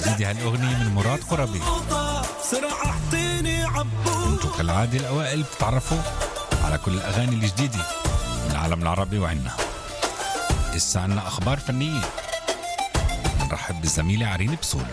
جديدة هالأغنية من مراد قربي. انتو كالعادة الأوائل بتتعرفوا على كل الأغاني الجديدة من العالم العربي وعنا. إسا عنا أخبار فنية، نرحب بالزميلة عرين بسول.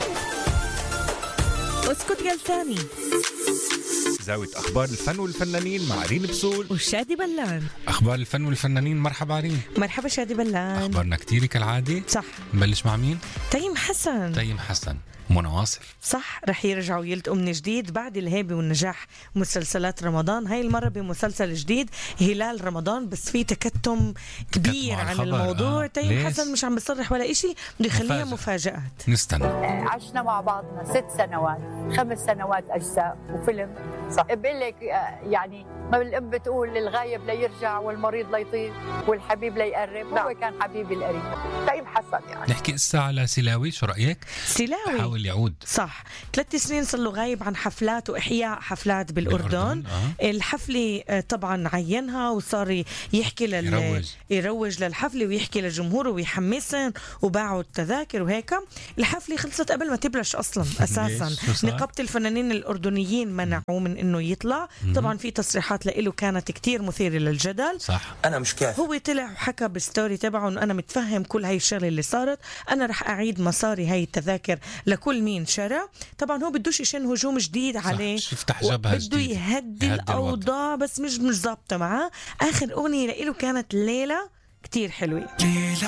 اسكت يا لساني، زاوية أخبار الفن والفنانين مع عرين بسول وشادي بلان. أخبار الفن والفنانين. مرحبا عرين. مرحبا شادي بلان. أخبارنا كتير كالعادة. صح. نبلش مع مين؟ تيم حسن. منى واصف. صح، رح يرجعوا يلتقوا من جديد بعد الهيبة والنجاح مسلسلات رمضان. هاي المرة بمسلسل جديد هلال رمضان، بس في تكتم كبير عن الموضوع. تيم حسن مش عم بصرح ولا إشي، بده يخليها مفاجآت. نستنى. عشنا مع بعضنا 6 سنوات 5 سنوات أجزاء وفيلم. صح. بقول لك يعني ما الأم بتقول الغايب ليرجع والمريض ليطير والحبيب ليقرب. هو كان حبيبي القريب تيم حسن. يعني نحكي قصة على سلاوي، شو رأيك؟ سلاوي حاول يعود. صح، 3 سنين صار له غايب عن حفلات وإحياء حفلات بالأردن. الحفلة طبعا عينها وصار يحكي يروج للحفلة ويحكي للجمهور ويحمسن وباعوا التذاكر وهيك. الحفلة خلصت قبل ما تبلش أصلا أساسا. نقابة الفنانين الأردنيين منعوه من إنه يطلع. طبعا في تصريحات له كانت كتير مثيرة للجدل. صح. أنا مش كافي. هو طلع وحكى بالستوري تبعه إنه أنا متفهم كل هاي الشغلة اللي صارت، أنا رح أعيد مصاري هاي التذاكر لكل مين شرى. طبعا هو بدوش يشن هجوم جديد عليه، بده يهدي الأوضاع، بس مش ضابطة معاه. آخر أغنية له كانت ليلة كتير حلوة.